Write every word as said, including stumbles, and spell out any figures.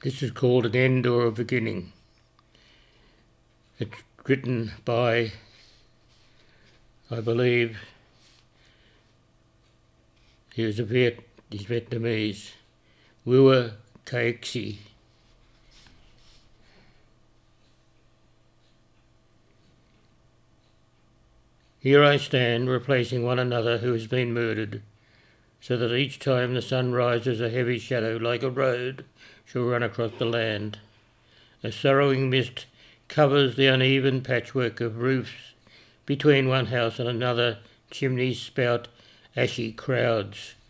This is called an end or a beginning. It's written by, I believe, he was a Viet, he's Vietnamese, Wua Kaixi. Here I stand, replacing one another who has been murdered, so that each time the sun rises a heavy shadow like a road shall run across the land. A sorrowing mist covers the uneven patchwork of roofs between one house and another. Chimneys spout ashy crowds